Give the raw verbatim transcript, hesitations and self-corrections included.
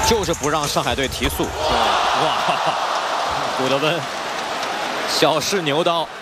就是不让上海队提速。哇，古德温小试牛刀。